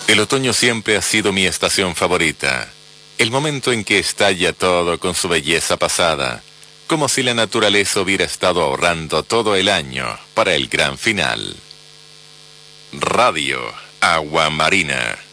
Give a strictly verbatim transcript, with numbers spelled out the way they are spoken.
El otoño siempre ha sido mi estación favorita. El momento en que estalla todo con su belleza pasada, como si la naturaleza hubiera estado ahorrando todo el año para el gran final. Radio Agua Marina.